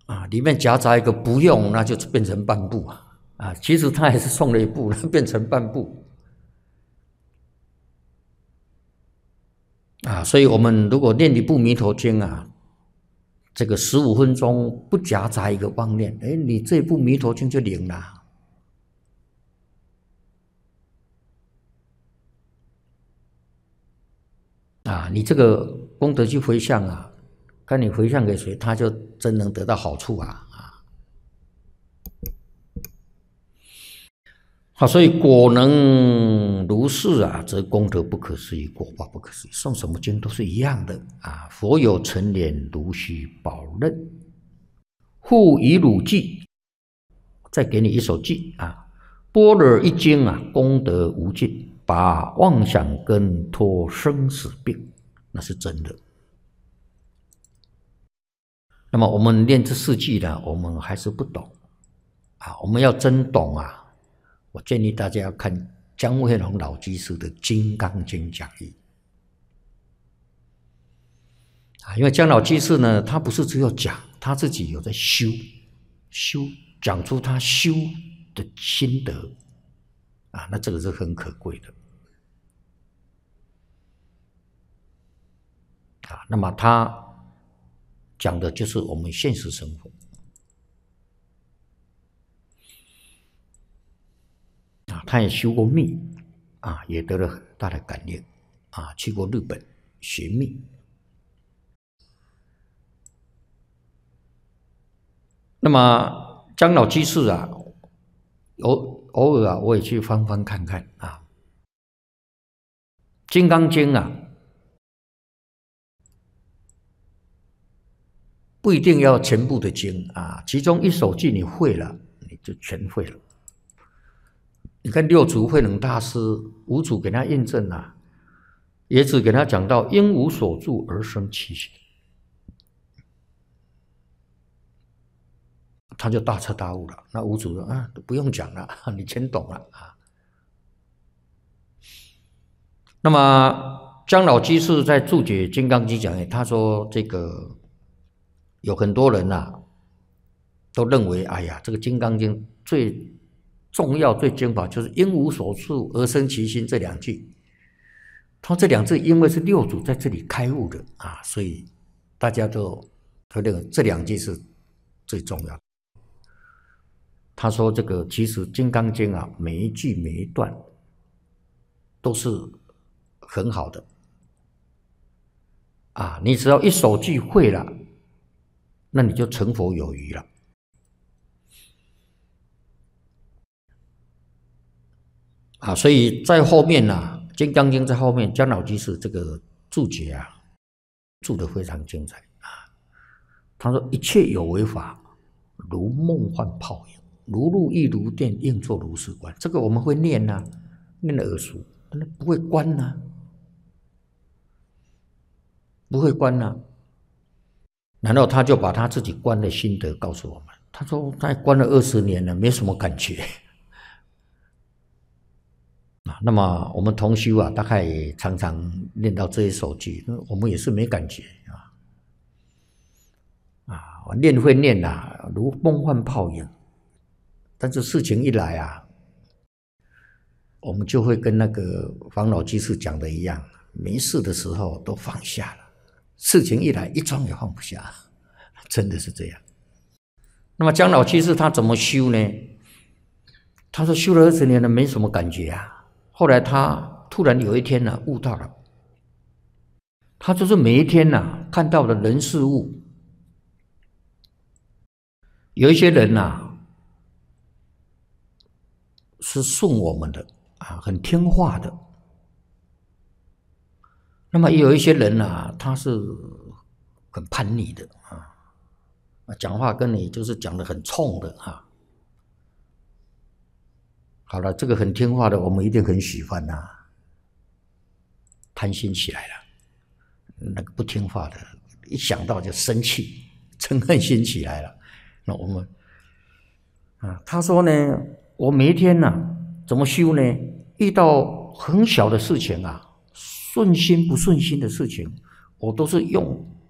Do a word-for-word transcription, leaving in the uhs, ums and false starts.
啊，里面夹杂一个不用，那就变成半部啊啊，其实他还是送了一部，变成半部啊。所以我们如果念一部《弥陀经》啊，这个十五分钟不夹杂一个妄念，哎，你这部《弥陀经》就灵了。啊，你这个功德去回向啊，看你回向给谁，他就真能得到好处啊啊！好，所以果能如是啊，则功德不可思议，果报不可思议。诵什么经都是一样的啊。佛有成莲，如须宝刃，复以汝记，再给你一首记啊。般若一经啊，功德无尽。把妄想根脱生死病，那是真的。那么我们念这四句呢，我们还是不懂啊。我们要真懂啊，我建议大家要看姜惠龙老居士的《金刚经》讲义啊。因为姜老居士呢，他不是只有讲，他自己有在修修，讲出他修的心得啊，那这个是很可贵的啊。那么他讲的就是我们现实生活啊，他也修过密啊，也得了很大的感应啊，去过日本学密。那么姜老居士啊，偶偶尔啊，我也去翻翻看看啊，《金刚经》啊，不一定要全部的经啊，其中一首句你会了，你就全会了。你看六祖慧能大师，五祖给他印证啊，也只给他讲到因无所住而生其心，他就大彻大悟了。那五祖说啊，都不用讲了，你全懂了啊。那么姜老居士在注解《金刚经》讲，他说这个有很多人啊，都认为，哎呀，这个《金刚经》最重要、最精华就是因无所住而生其心这两句。他这两句因为是六祖在这里开悟的啊，所以大家都都认为这两句是最重要的。他说这个其实《金刚经》啊，每一句每一段都是很好的啊，你只要一首句会了，那你就成佛有余了啊。所以在后面呢、啊，《金刚经》在后面，姜老居士这个注解啊，注得非常精彩啊。他说：“一切有为法，如梦幻泡影，如露亦如电，应作如是观。”这个我们会念啊，念得耳熟，那不会观啊，不会观啊。然后他就把他自己观的心得告诉我们。他说他观了二十年了，没什么感觉。啊，那么我们同修啊，大概也常常念到这一首句，我们也是没感觉啊。啊，我念会念啊，如梦幻泡影。但是事情一来啊，我们就会跟那个黄老居士讲的一样，没事的时候都放下了，事情一来一桩也放不下，真的是这样。那么姜老居士他怎么修呢？他说修了二十年了，没什么感觉啊。后来他突然有一天呢、啊，悟到了，他就是每一天呢、啊、看到的人事物，有一些人呐、啊、是顺我们的啊，很听话的。那么也有一些人啊，他是很叛逆的啊，讲话跟你就是讲得很冲的啊。好了，这个很听话的，我们一定很喜欢呐、啊，贪心起来了。那个不听话的，一想到就生气，嗔恨心起来了。那我们啊，他说呢，我每一天呢、啊，怎么修呢？遇到很小的事情啊，顺心不顺心的事情，我都是用